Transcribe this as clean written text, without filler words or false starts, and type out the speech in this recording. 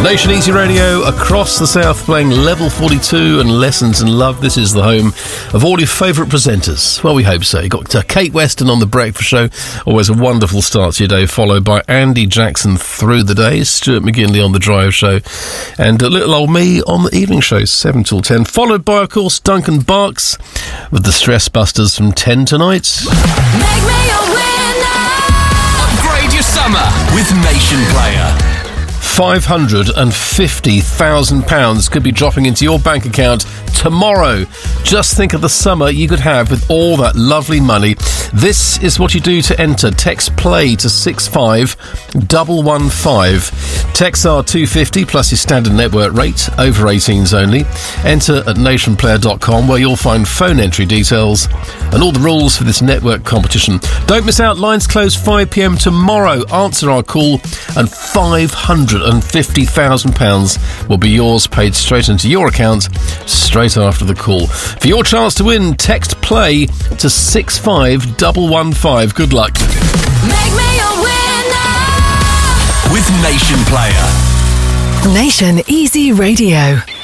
Nation Easy Radio across the south, playing Level 42 and Lessons in Love. This is the home of all your favourite presenters. Well, we hope so. You've got Kate Weston on The Breakfast Show. Always a wonderful start to your day, followed by Andy Jackson through the day, Stuart McGinley on The Drive Show, and little old me on the evening show, 7 till 10. Followed by, of course, Duncan Barks with the Stress Busters from 10 tonight. Make me a winner. Upgrade your summer with Nation Player. £550,000 could be dropping into your bank account tomorrow. Just think of the summer you could have with all that lovely money. This is what you do to enter. Text PLAY to 65115. Texts are $2.50 plus your standard network rate, over 18s only. Enter at nationplayer.com, where you'll find phone entry details and all the rules for this network competition. Don't miss out. Lines close 5 p.m. tomorrow. Answer our call and £550,000 will be yours, paid straight into your account straight after the call. For your chance to win, text PLAY to 65115. Good luck. Make me a winner. With Nation Player. Nation Easy Radio.